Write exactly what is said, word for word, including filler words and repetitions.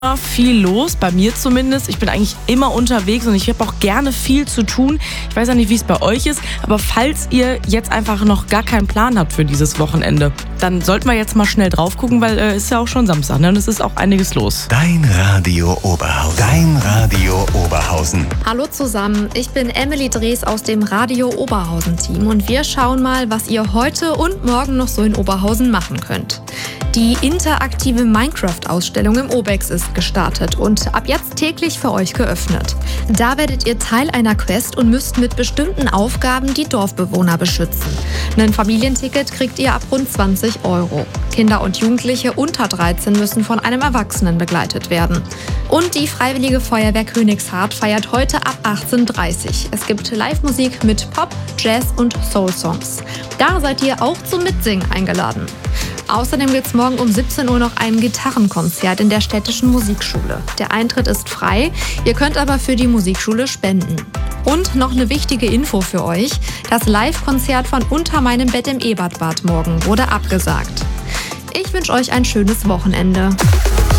viel los, bei mir zumindest. Ich bin eigentlich immer unterwegs und ich habe auch gerne viel zu tun. Ich weiß ja nicht, wie es bei euch ist, aber falls ihr jetzt einfach noch gar keinen Plan habt für dieses Wochenende, dann sollten wir jetzt mal schnell drauf gucken, weil es äh, ist ja auch schon Samstag, ne? Und es ist auch einiges los. Dein Radio Oberhausen. Dein Radio Oberhausen. Hallo zusammen, ich bin Emily Drees aus dem Radio Oberhausen-Team und wir schauen mal, was ihr heute und morgen noch so in Oberhausen machen könnt. Die interaktive Minecraft-Ausstellung im Obex ist gestartet und ab jetzt täglich für euch geöffnet. Da werdet ihr Teil einer Quest und müsst mit bestimmten Aufgaben die Dorfbewohner beschützen. Ein Familienticket kriegt ihr ab rund zwanzig Euro. Kinder und Jugendliche unter dreizehn müssen von einem Erwachsenen begleitet werden. Und die Freiwillige Feuerwehr Königshardt feiert heute ab achtzehn Uhr dreißig. Es gibt Live-Musik mit Pop, Jazz und Soul-Songs. Da seid ihr auch zum Mitsingen eingeladen. Außerdem gibt es morgen um siebzehn Uhr noch ein Gitarrenkonzert in der städtischen Musikschule. Der Eintritt ist frei, ihr könnt aber für die Musikschule spenden. Und noch eine wichtige Info für euch: Das Live-Konzert von Unter meinem Bett im Ebertbad morgen wurde abgesagt. Ich wünsche euch ein schönes Wochenende.